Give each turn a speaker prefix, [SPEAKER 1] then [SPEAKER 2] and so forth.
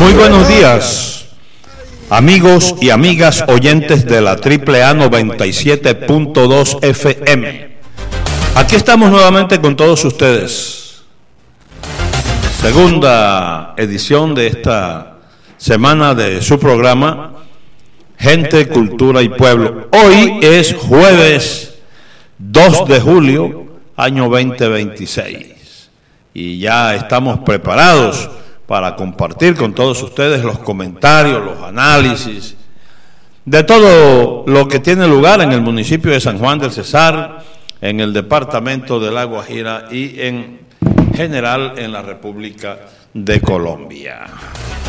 [SPEAKER 1] Muy buenos días, amigos y amigas oyentes de la AAA 97.2 FM. Aquí estamos nuevamente con todos ustedes. Segunda edición de esta semana de su programa Gente, Cultura y Pueblo. Hoy es jueves 2 de julio, año 2026. Y ya estamos preparados para compartir con todos ustedes los comentarios, los análisis de todo lo que tiene lugar en el municipio de San Juan del Cesar, en el departamento de La Guajira y en general en la República de Colombia.